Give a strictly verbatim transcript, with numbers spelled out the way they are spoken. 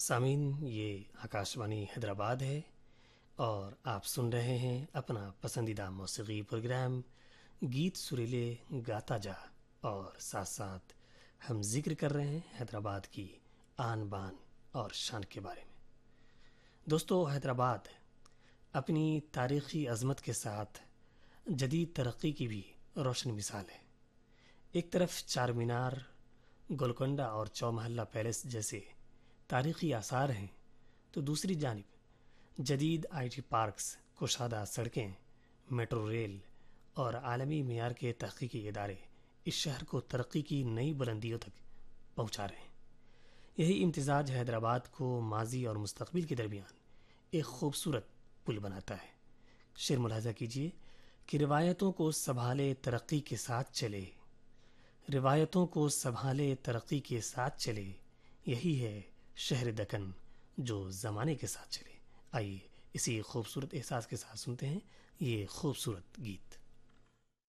سامعین، یہ آکاشوانی حیدرآباد ہے اور آپ سن رہے ہیں اپنا پسندیدہ موسیقی پروگرام گیت سریلے گاتا جا، اور ساتھ ساتھ ہم ذکر کر رہے ہیں حیدرآباد کی آن بان اور شان کے بارے میں۔ دوستو، حیدرآباد اپنی تاریخی عظمت کے ساتھ جدید ترقی کی بھی روشن مثال ہے۔ ایک طرف چار مینار، گولکنڈہ اور چومحلہ پیلیس جیسے تاریخی آثار ہیں، تو دوسری جانب جدید آئی ٹی پارکس، کشادہ سڑکیں، میٹرو ریل اور عالمی معیار کے تحقیقی ادارے اس شہر کو ترقی کی نئی بلندیوں تک پہنچا رہے ہیں۔ یہی امتزاج حیدرآباد کو ماضی اور مستقبل کے درمیان ایک خوبصورت پل بناتا ہے۔ شعر ملاحظہ کیجیے کہ روایتوں کو سنبھالے ترقی کے ساتھ چلے، روایتوں کو سنبھالے ترقی کے ساتھ چلے، یہی ہے شہر دکن جو زمانے کے ساتھ چلے۔ آئیے اسی خوبصورت احساس کے ساتھ سنتے ہیں یہ خوبصورت گیت۔